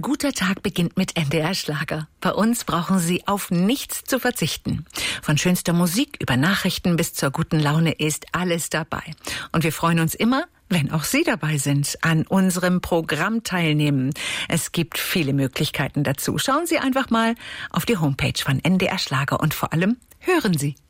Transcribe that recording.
guter Tag beginnt mit NDR Schlager. Bei uns brauchen Sie auf nichts zu verzichten. Von schönster Musik über Nachrichten bis zur guten Laune ist alles dabei. Und wir freuen uns immer, wenn auch Sie dabei sind, an unserem Programm teilnehmen. Es gibt viele Möglichkeiten dazu. Schauen Sie einfach mal auf die Homepage von NDR Schlager und vor allem hören Sie.